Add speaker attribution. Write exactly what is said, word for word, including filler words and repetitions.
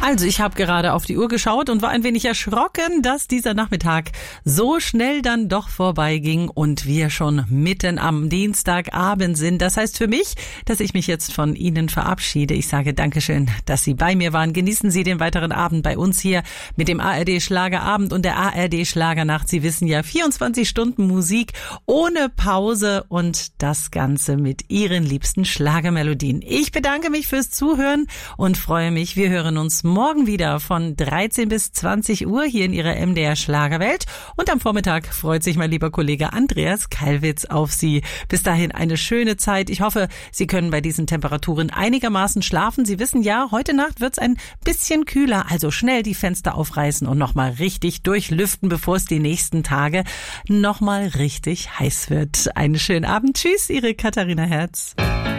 Speaker 1: Also ich habe gerade auf die Uhr geschaut und war ein wenig erschrocken, dass dieser Nachmittag so schnell dann doch vorbeiging und wir schon mitten am Dienstagabend sind. Das heißt für mich, dass ich mich jetzt von Ihnen verabschiede. Ich sage Dankeschön, dass Sie bei mir waren. Genießen Sie den weiteren Abend bei uns hier mit dem A R D Schlagerabend und der A R D Schlagernacht. Sie wissen ja, vierundzwanzig Stunden Musik ohne Pause und das Ganze mit Ihren liebsten Schlagermelodien. Ich bedanke mich fürs Zuhören und freue mich. Wir hören uns morgen wieder von dreizehn bis zwanzig Uhr hier in Ihrer M D R Schlagerwelt. Und am Vormittag freut sich mein lieber Kollege Andreas Kalwitz auf Sie. Bis dahin eine schöne Zeit. Ich hoffe, Sie können bei diesen Temperaturen einigermaßen schlafen. Sie wissen ja, heute Nacht wird es ein bisschen kühler. Also schnell die Fenster aufreißen und nochmal richtig durchlüften, bevor es die nächsten Tage nochmal richtig heiß wird. Einen schönen Abend. Tschüss, Ihre Katharina Herz.